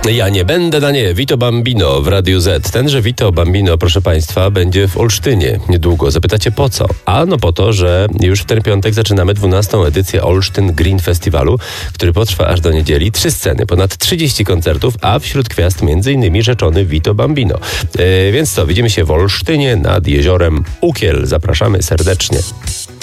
Ja nie będę na nie. Vito Bambino w Radiu Z. Tenże Vito Bambino, proszę Państwa, będzie w Olsztynie niedługo. Zapytacie po co? No po to, że już w ten piątek zaczynamy 12. edycję Olsztyn Green Festiwalu, który potrwa aż do niedzieli. 3 sceny, ponad 30 koncertów, a wśród gwiazd m.in. rzeczony Vito Bambino. Więc co, widzimy się w Olsztynie nad jeziorem Ukiel. Zapraszamy serdecznie.